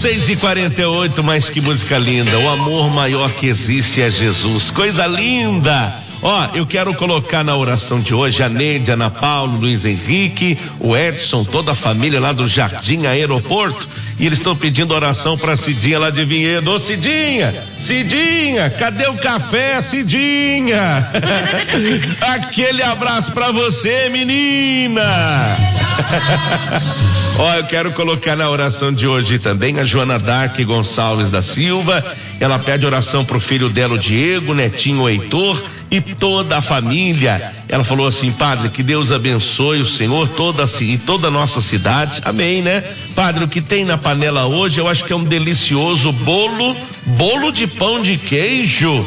6h48, mas que música linda. O amor maior que existe é Jesus. Coisa linda. Ó, eu quero colocar na oração de hoje a Neide, Ana Paula, Luiz Henrique, o Edson, toda a família lá do Jardim Aeroporto. E eles estão pedindo oração pra Cidinha lá de Vinhedo. Ô Cidinha, cadê o café, Cidinha? Aquele abraço pra você, menina. Ó, eu quero colocar na oração de hoje também a Joana Dark Gonçalves da Silva. Ela pede oração pro filho dela, o Diego, netinho, o Heitor, e toda a família. Ela falou assim: Padre, que Deus abençoe o Senhor e toda a nossa cidade. Amém, né? Padre, o que tem na panela hoje, eu acho que é um delicioso bolo de pão de queijo.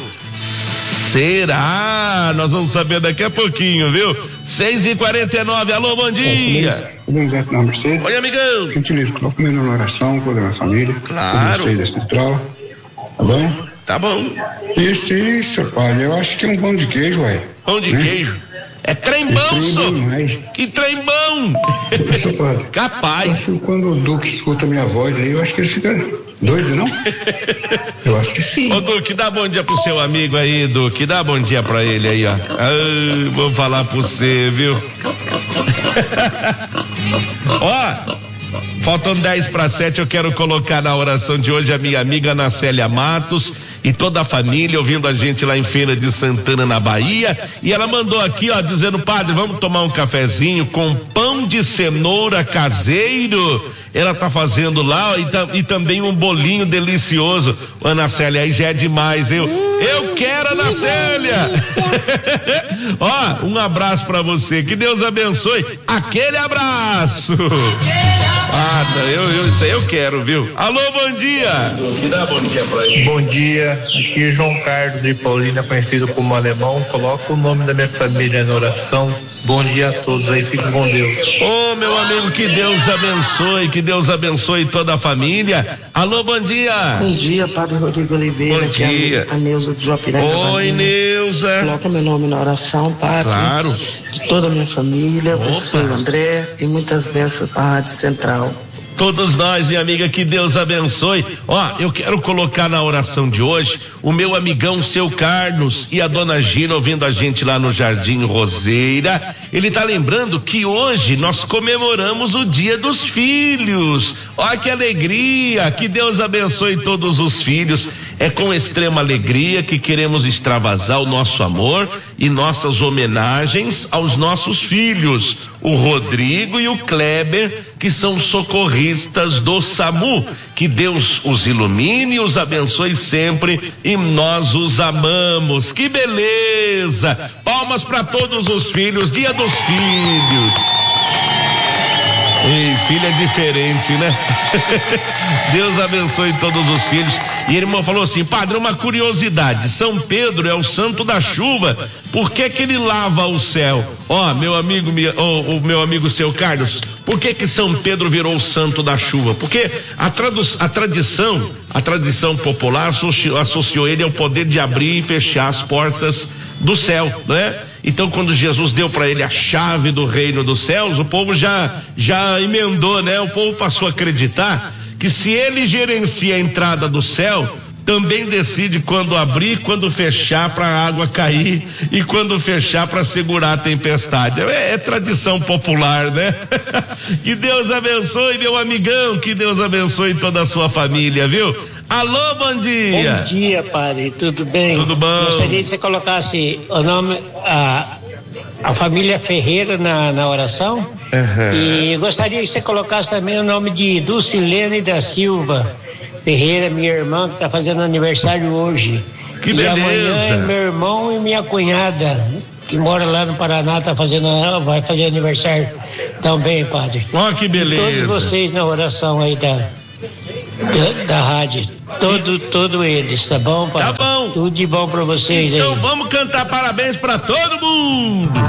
Será? Nós vamos saber daqui a pouquinho, viu? 6h49, alô, bom dia. Oi, amigão. Gentileza, coloca o meu nome na oração, toda a minha família. Claro. Todos da Central. Tá bom? Tá bom. Isso, pai. Eu acho que é um pão de queijo, ué. Pão de queijo? É trem-bom, só. Que trem-bom. Isso, padre. Capaz. Eu acho que quando o Duque escuta minha voz aí, eu acho que ele fica doido, não? Eu acho que sim. Ô, Duque, dá bom dia pro seu amigo aí, Duque. Dá bom dia pra ele aí, ó. Vou falar pra você, viu? Ó, faltam 10:07, eu quero colocar na oração de hoje a minha amiga Ana Célia Matos e toda a família ouvindo a gente lá em Feira de Santana, na Bahia, e ela mandou aqui, ó, dizendo: Padre, vamos tomar um cafezinho com pão de cenoura caseiro. Ela tá fazendo lá, ó, e também um bolinho delicioso. Ana Célia, aí já é demais, eu quero, Ana Célia. Ó, um abraço pra você, que Deus abençoe. Aquele abraço. Isso aí eu quero, viu? Alô, bom dia. Que dá bom dia pra ele. Bom dia, aqui é João Carlos de Paulina, conhecido como Alemão. Coloca o nome da minha família na oração. Bom dia a todos aí, fiquem com Deus. Ô, meu amigo, que Deus abençoe toda a família. Alô, bom dia. Bom dia, Padre Rodrigo Oliveira. Bom dia. A Neuza de Jopiranga. Oi, Neuza. Coloca meu nome na oração, Padre. Claro. De toda a minha família, você, o André, e muitas bênçãos para a Rádio Central. Todos nós, minha amiga, que Deus abençoe. Ó, eu quero colocar na oração de hoje o meu amigão, seu Carlos, e a dona Gina ouvindo a gente lá no Jardim Roseira. Ele tá lembrando que hoje nós comemoramos o Dia dos Filhos. Ó, que alegria, que Deus abençoe todos os filhos. É com extrema alegria que queremos extravasar o nosso amor e nossas homenagens aos nossos filhos, o Rodrigo e o Kleber, que são socorristas do SAMU. Que Deus os ilumine e os abençoe sempre, e nós os amamos. Que beleza! Palmas para todos os filhos, Dia dos Filhos. Ei, filho é diferente, né? Deus abençoe todos os filhos. E a irmã falou assim: Padre, uma curiosidade, São Pedro é o santo da chuva, por que ele lava o céu? Ó, meu amigo, o meu amigo seu Carlos, por que São Pedro virou o santo da chuva? Porque a tradição popular associou ele ao poder de abrir e fechar as portas do céu, né? Então, quando Jesus deu para ele a chave do reino dos céus, o povo já emendou, né? O povo passou a acreditar que se ele gerencia a entrada do céu, também decide quando abrir, quando fechar para a água cair e quando fechar para segurar a tempestade. É tradição popular, né? Que Deus abençoe, meu amigão, que Deus abençoe toda a sua família, viu? Alô, bom dia. Bom dia, Padre, tudo bem? Tudo bom. Gostaria que você colocasse o nome, a família Ferreira na oração. E gostaria que você colocasse também o nome de Dulcilene da Silva Ferreira, minha irmã, que está fazendo aniversário hoje. Que e beleza. Amanhã meu irmão e minha cunhada, que mora lá no Paraná, vai fazer aniversário também, Padre. Ó, que beleza. E todos vocês na oração aí da rádio, todo eles, tá bom, Padre? Tá bom. Tudo de bom pra vocês aí. Então vamos cantar parabéns pra todo mundo.